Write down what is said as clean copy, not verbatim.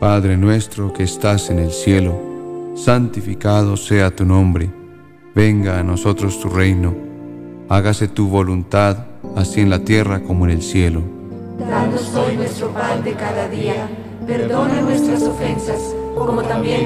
Padre nuestro que estás en el cielo, santificado sea tu nombre. Venga a nosotros tu reino. Hágase tu voluntad, así en la tierra como en el cielo. Danos hoy nuestro pan de cada día. Perdona nuestras ofensas, como también